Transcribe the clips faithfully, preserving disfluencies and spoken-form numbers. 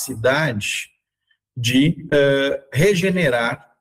capacidade de uh, regenerar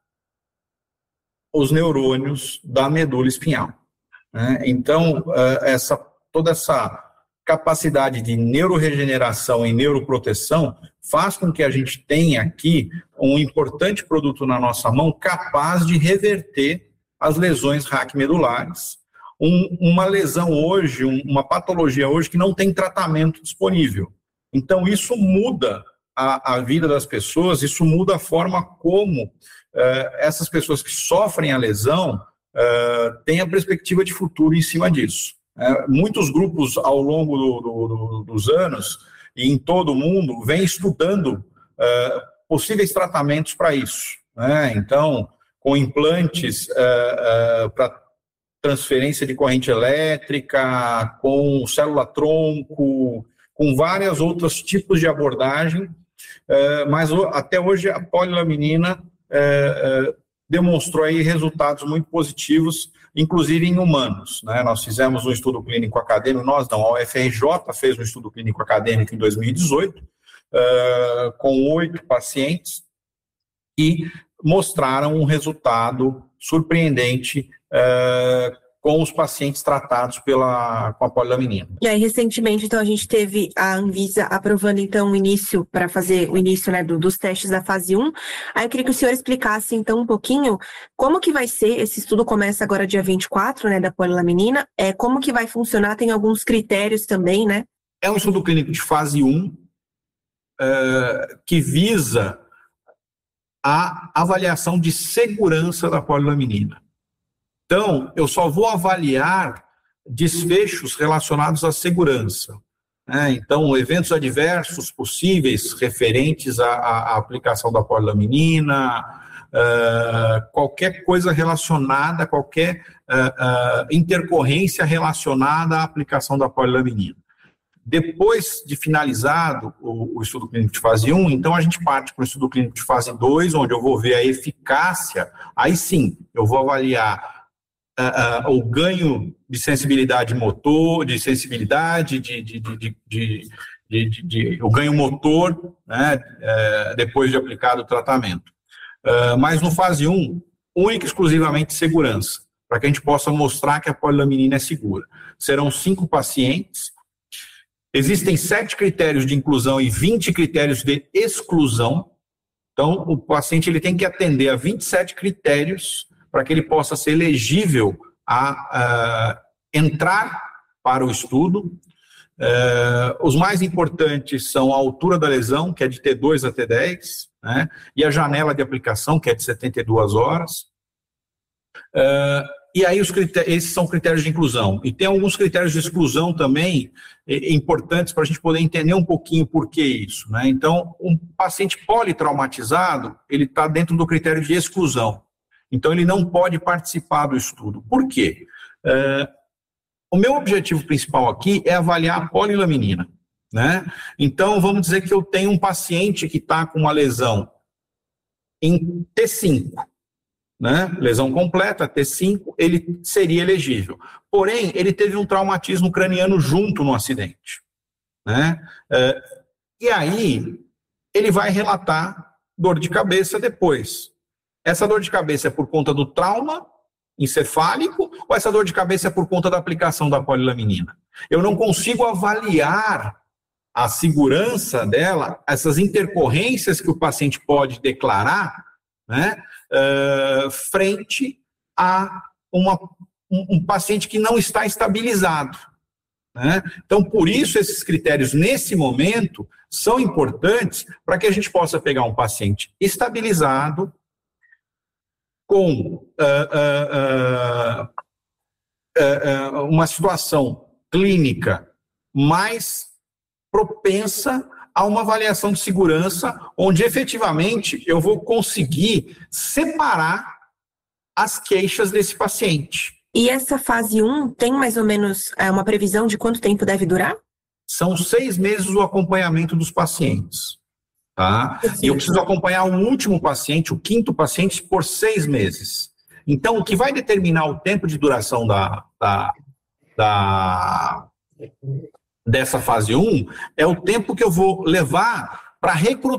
os neurônios da medula espinhal. Né? Então, uh, essa, toda essa capacidade de neuroregeneração e neuroproteção faz com que a gente tenha aqui um importante produto na nossa mão capaz de reverter as lesões raquimedulares. Um, uma lesão hoje, um, uma patologia hoje que não tem tratamento disponível. Então, isso muda a, a vida das pessoas, isso muda a forma como uh, essas pessoas que sofrem a lesão uh, têm a perspectiva de futuro em cima disso. Uh, muitos grupos, ao longo do, do, do, dos anos, e em todo o mundo, vêm estudando uh, possíveis tratamentos para isso. Né? Então, com implantes uh, uh, para transferência de corrente elétrica, com célula-tronco, com vários outros tipos de abordagem, uh, mas até hoje a polilaminina uh, uh, demonstrou aí resultados muito positivos, inclusive em humanos. Né? Nós fizemos um estudo clínico acadêmico, nós não, a U F R J fez um estudo clínico acadêmico em dois mil e dezoito, uh, com oito pacientes, e mostraram um resultado surpreendente uh, com os pacientes tratados pela, com a polilaminina. E aí, recentemente, então, a gente teve a Anvisa aprovando, então, o início, para fazer o início, né, do, dos testes da fase um. Aí eu queria que o senhor explicasse, então, um pouquinho como que vai ser, esse estudo começa agora dia vinte e quatro, né, da polilaminina, é, como que vai funcionar, tem alguns critérios também, né? É um estudo clínico de fase um, uh, que visa a avaliação de segurança da polilaminina. Então, eu só vou avaliar desfechos relacionados à segurança. Né? Então, eventos adversos possíveis referentes à, à aplicação da polilaminina, uh, qualquer coisa relacionada, qualquer uh, uh, intercorrência relacionada à aplicação da polilaminina. Depois de finalizado o, o estudo clínico de fase um, então a gente parte para o estudo clínico de fase dois, onde eu vou ver a eficácia, aí sim, eu vou avaliar Uh, uh, o ganho de sensibilidade motor, de sensibilidade, de, de, de, de, de, de, de o ganho motor, né, uh, depois de aplicado o tratamento. Uh, mas no fase um, única e exclusivamente segurança, para que a gente possa mostrar que a polilaminina é segura. Serão cinco pacientes, existem sete critérios de inclusão e vinte critérios de exclusão, então o paciente ele tem que atender a vinte e sete critérios para que ele possa ser elegível a uh, entrar para o estudo. Uh, os mais importantes são a altura da lesão, que é de T dois a T dez, né, e a janela de aplicação, que é de setenta e duas horas. Uh, e aí os critérios, esses são critérios de inclusão. E tem alguns critérios de exclusão também eh, importantes para a gente poder entender um pouquinho por que isso. Né? Então, um paciente politraumatizado, ele está dentro do critério de exclusão. Então, ele não pode participar do estudo. Por quê? É, o meu objetivo principal aqui é avaliar a polilaminina. Né? Então, vamos dizer que eu tenho um paciente que está com uma lesão em T cinco, né? Lesão completa, T cinco, ele seria elegível. Porém, ele teve um traumatismo craniano junto no acidente. Né? É, e aí, ele vai relatar dor de cabeça depois. Essa dor de cabeça é por conta do trauma encefálico ou essa dor de cabeça é por conta da aplicação da polilaminina? Eu não consigo avaliar a segurança dela, essas intercorrências que o paciente pode declarar, né, uh, frente a uma, um, um paciente que não está estabilizado. Né? Então, por isso, esses critérios, nesse momento, são importantes para que a gente possa pegar um paciente estabilizado, com uh, uh, uh, uh, uh, uma situação clínica mais propensa a uma avaliação de segurança, onde efetivamente eu vou conseguir separar as queixas desse paciente. E essa fase um tem mais ou menos é, uma previsão de quanto tempo deve durar? São seis meses o acompanhamento dos pacientes. Tá? E eu preciso acompanhar o último paciente, o quinto paciente, por seis meses. Então, o que vai determinar o tempo de duração da, da, da, dessa fase um é o tempo que eu vou levar para recrutar